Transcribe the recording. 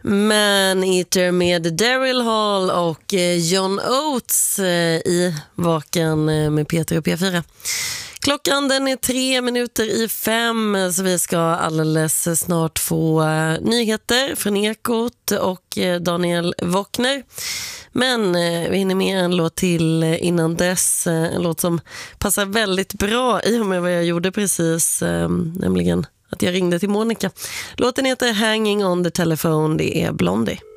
Man-Eater med Daryl Hall och John Oates i Vaken med Peter och P4. Klockan den är 3:03, så vi ska alldeles snart få nyheter från Ekot och Daniel Wockner. Men vi hinner med en låt till innan dess. En låt som passar väldigt bra i och med vad jag gjorde precis, nämligen att jag ringde till Monica. Låten heter Hanging on the Telephone, det är Blondie.